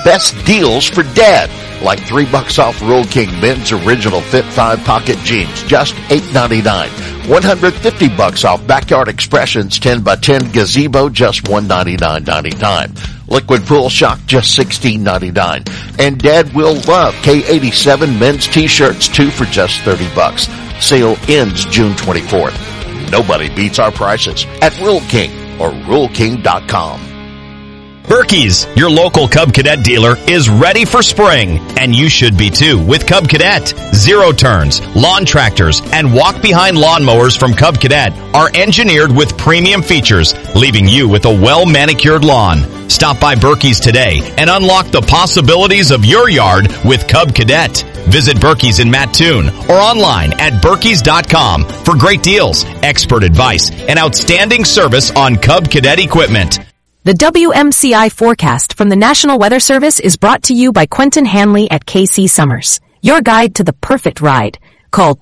best deals for Dad, like $3 off Rural King Men's Original Fit 5 Pocket Jeans, just $8.99. $150 off Backyard Expressions 10x10 Gazebo, just $199.99. Liquid Pool Shock, just $16.99. And Dad will love K87 men's t-shirts, 2 for just $30. Sale ends June 24th. Nobody beats our prices at Rural King or RuralKing.com. Berkey's, your local Cub Cadet dealer, is ready for spring, and you should be too with Cub Cadet. Zero turns, lawn tractors, and walk-behind lawnmowers from Cub Cadet are engineered with premium features, leaving you with a well-manicured lawn. Stop by Berkey's today and unlock the possibilities of your yard with Cub Cadet. Visit Berkey's in Mattoon or online at Berkeys.com for great deals, expert advice, and outstanding service on Cub Cadet equipment. The WMCI forecast from the National Weather Service is brought to you by Quentin Hanley at KC Summers, your guide to the perfect ride. Call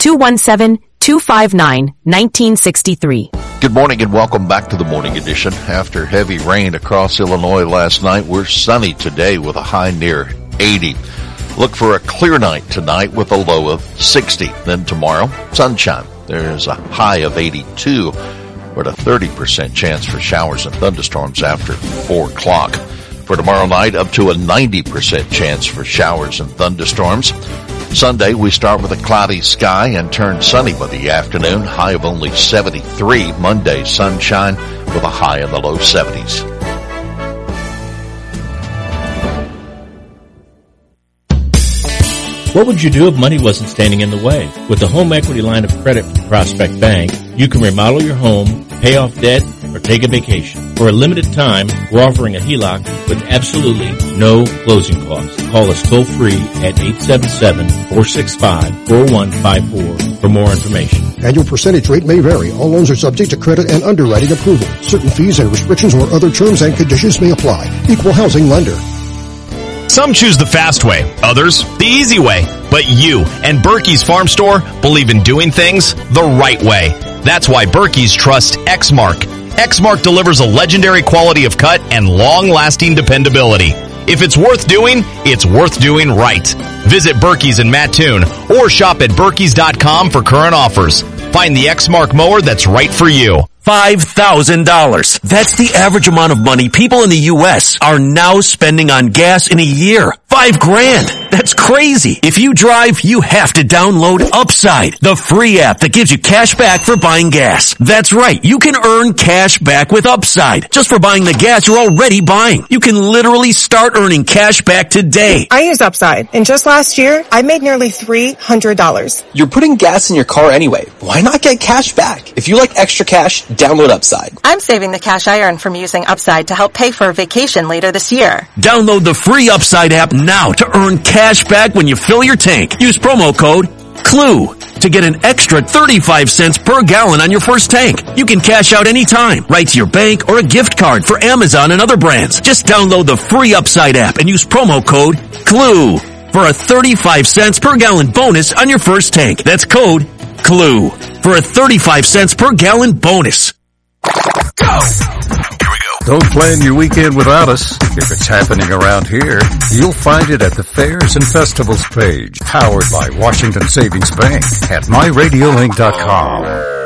217-259-1963. Good morning and welcome back to the morning edition. After heavy rain across Illinois last night, we're sunny today with a high near 80. Look for a clear night tonight with a low of 60. Then tomorrow, sunshine. There's a high of 82. With a 30% chance for showers and thunderstorms after 4 o'clock. For tomorrow night, up to a 90% chance for showers and thunderstorms. Sunday, we start with a cloudy sky and turn sunny by the afternoon, high of only 73. Monday, sunshine with a high in the low 70s. What would you do if money wasn't standing in the way? With the home equity line of credit from Prospect Bank, you can remodel your home, pay off debt, or take a vacation. For a limited time, we're offering a HELOC with absolutely no closing costs. Call us toll free at 877-465-4154 for more information. Annual percentage rate may vary. All loans are subject to credit and underwriting approval. Certain fees and restrictions or other terms and conditions may apply. Equal housing lender. Some choose the fast way, others the easy way. But you and Berkey's Farm Store believe in doing things the right way. That's why Berkey's trusts Exmark. Exmark delivers a legendary quality of cut and long-lasting dependability. If it's worth doing, it's worth doing right. Visit Berkey's in Mattoon or shop at Berkeys.com for current offers. Find the Exmark mower that's right for you. $5,000. That's the average amount of money people in the U.S. are now spending on gas in a year. $5,000. That's crazy. If you drive, you have to download Upside, the free app that gives you cash back for buying gas. That's right. You can earn cash back with Upside just for buying the gas you're already buying. You can literally start earning cash back today. I use Upside, and just last year, I made nearly $300. You're putting gas in your car anyway. Why not get cash back? If you like extra cash, download Upside. I'm saving the cash I earn from using Upside to help pay for a vacation later this year. Download the free Upside app now to earn cash back when you fill your tank. Use promo code CLUE to get an extra 35 cents per gallon on your first tank. You can cash out anytime, right to your bank or a gift card for Amazon and other brands. Just download the free Upside app and use promo code CLUE for a 35 cents per gallon bonus on your first tank. That's code CLUE for a 35 cents per gallon bonus. Go! Here we go. Don't plan your weekend without us. If it's happening around here, you'll find it at the Fairs and Festivals page, powered by Washington Savings Bank at MyRadioLink.com.